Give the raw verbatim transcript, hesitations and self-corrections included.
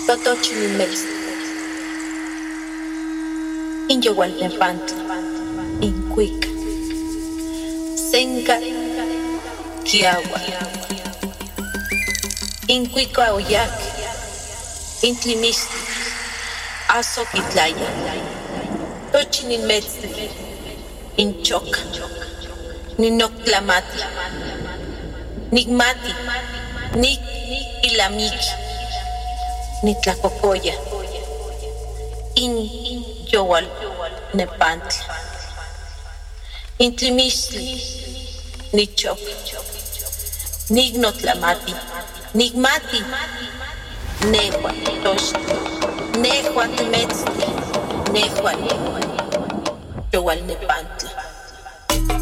Totochimilmex, Inyowaltepantla, Incuica, Senca, Kiawa, Incuica Oyac, Intlimistli, Azoquitlaya, Tochimilmetzli, Inchoca, Ninoctlamati, Nigmati, Nik Ilamiki, Nitlacocoya, In Yowal Nepantla, Intlimistli, Nichop, Nignotlamati, Nigmati, Nehua Tosh, Nehua Temetzli, Nehua Yowal Nepantla.